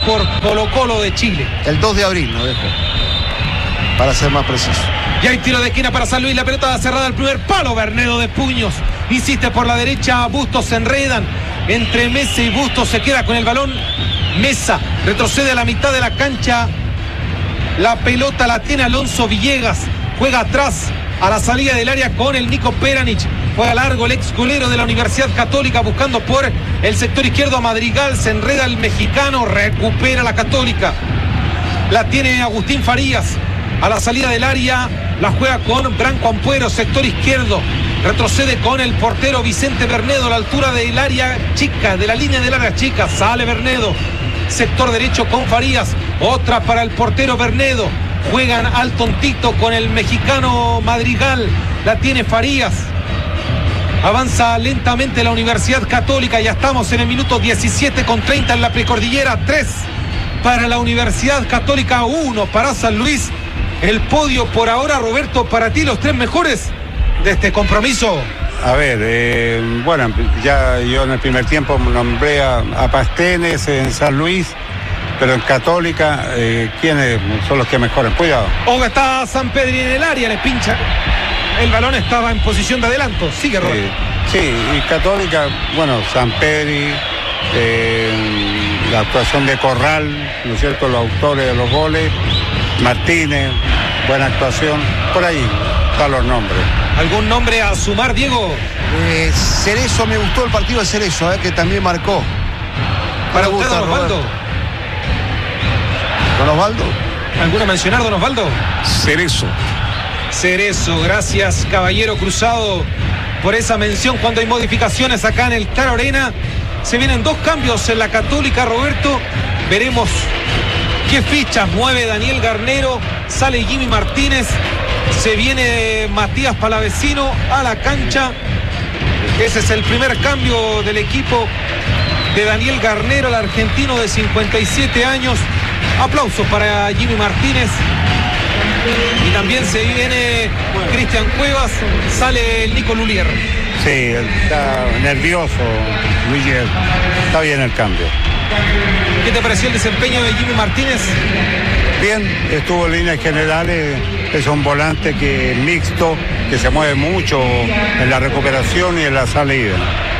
por Colo-Colo de Chile. El 2 de abril nos dejó, para ser más preciso. Y hay tiro de esquina para San Luis, la pelota cerrada al primer palo, Bernedo de puños, insiste por la derecha, Bustos se enredan, entre Mesa y Bustos, se queda con el balón, Mesa retrocede a la mitad de la cancha, la pelota la tiene Alonso Villegas, juega atrás a la salida del área con el Nico Peranich, juega largo el ex golero de la Universidad Católica buscando por el sector izquierdo a Madrigal, se enreda el mexicano, recupera la Católica, la tiene Agustín Farías, a la salida del área, la juega con Branco Ampuero, sector izquierdo, retrocede con el portero Vicente Bernedo a la altura del área chica, de la línea del área chica, sale Bernedo, sector derecho con Farías, otra para el portero Bernedo, juegan al tontito con el mexicano Madrigal, la tiene Farías, avanza lentamente la Universidad Católica, ya estamos en el minuto 17:30 en la precordillera, 3 para la Universidad Católica, 1 para San Luis. El podio por ahora, Roberto, para ti los 3 mejores de este compromiso. A ver, bueno, ya yo en el primer tiempo nombré a Pastenes en San Luis, pero en Católica, ¿quiénes son los que mejoran? Cuidado. Ojo, está San Pedri en el área, le pincha. El balón estaba en posición de adelanto. Sigue, Roberto. Sí, y Católica, bueno, San Pedri, la actuación de Corral, ¿no es cierto?, los autores de los goles, Martínez, buena actuación, por ahí están los nombres. ¿Algún nombre a sumar, Diego? Cerezo, me gustó el partido de Cerezo, que también marcó. Para usted, Don Osvaldo. ¿Don Osvaldo? ¿Alguno a mencionar, Don Osvaldo? Cerezo, gracias, caballero cruzado, por esa mención cuando hay modificaciones acá en el Claro Arena. Se vienen 2 cambios en la Católica, Roberto. Veremos qué fichas mueve Daniel Garnero. Sale Jimmy Martínez. Se viene Matías Palavecino a la cancha. Ese es el primer cambio del equipo de Daniel Garnero, el argentino de 57 años. Aplausos para Jimmy Martínez. Y también se viene Cristian Cuevas, sale el Nico Lulier. Sí, está nervioso, Lulier. Está bien el cambio. ¿Qué te pareció el desempeño de Jimmy Martínez? Bien, estuvo en líneas generales, es un volante que mixto, que se mueve mucho en la recuperación y en la salida.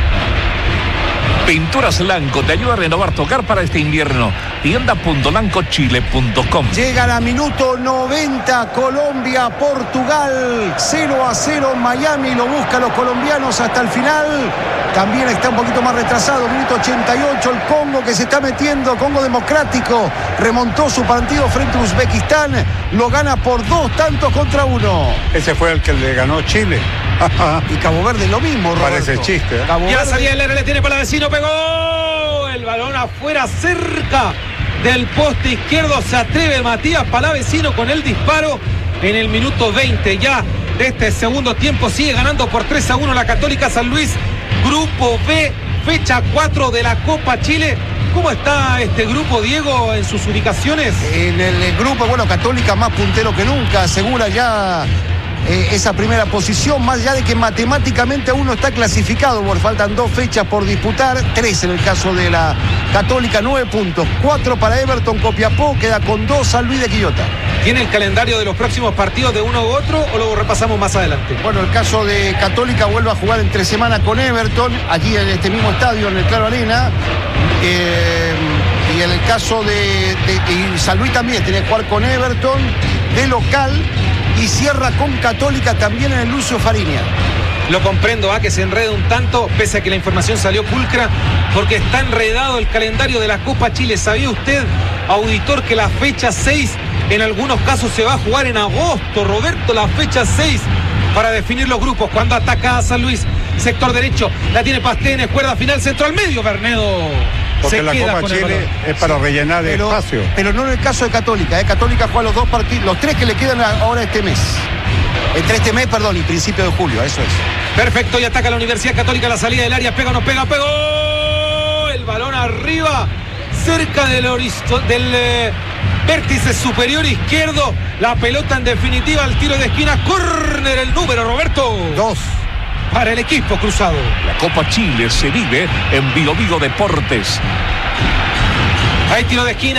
Pinturas Lanco te ayuda a renovar tu hogar para este invierno. Tienda.lancochile.com. Llega a minuto 90, Colombia, Portugal, 0-0 Miami, lo buscan los colombianos hasta el final. También está un poquito más retrasado, minuto 88, el Congo que se está metiendo, Congo Democrático, remontó su partido frente a Uzbekistán, lo gana por 2-1. Ese fue el que le ganó Chile. Y Cabo Verde lo mismo, Roberto. Parece chiste, ¿eh? Ya salía el área, le tiene para el vecino, pegó el balón afuera, cerca del poste izquierdo, se atreve Matías Palavecino con el disparo en el minuto 20 ya de este segundo tiempo. Sigue ganando por 3-1 la Católica San Luis, Grupo B, fecha 4 de la Copa Chile. ¿Cómo está este grupo, Diego, en sus ubicaciones? En el grupo, bueno, Católica más puntero que nunca, asegura ya esa primera posición, más allá de que matemáticamente aún no está clasificado, porque faltan 2 fechas por disputar, 3 en el caso de la Católica, 9 puntos, 4 para Everton Copiapó, queda con 2 San Luis de Quillota. ¿Tiene el calendario de los próximos partidos de uno u otro o lo repasamos más adelante? Bueno, el caso de Católica vuelve a jugar entre semana con Everton, allí en este mismo estadio, en el Claro Arena, y en el caso de San Luis también tiene que jugar con Everton de local, y cierra con Católica también en el Lucio Fariña. Lo comprendo, que se enreda un tanto, pese a que la información salió pulcra, porque está enredado el calendario de la Copa Chile. ¿Sabía usted, auditor, que la fecha 6 en algunos casos se va a jugar en agosto, Roberto? La fecha 6 para definir los grupos. Cuando ataca a San Luis, sector derecho, la tiene Pastenes, cuerda final, centro al medio, Bernedo. Porque la Copa Chile es para rellenar el espacio. Pero no en el caso de Católica. Católica juega los 2 partidos, los 3 que le quedan ahora este mes. Entre este mes, perdón, y principio de julio, eso es. Perfecto, y ataca la Universidad Católica a la salida del área. Pega o no pega, pegó. El balón arriba, cerca del vértice superior izquierdo. La pelota en definitiva al tiro de esquina. Córner el número, Roberto. 2. Para el equipo cruzado. La Copa Chile se vive en Vigo Deportes. Hay tiro de esquina.